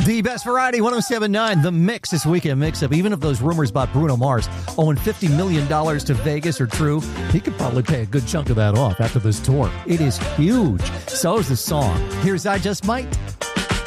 The best variety, 107.9, The Mix, this weekend mix-up. Even if those rumors about Bruno Mars owing $50 million to Vegas are true, he could probably pay a good chunk of that off after this tour. It is huge. So is the song. Here's I Just Might.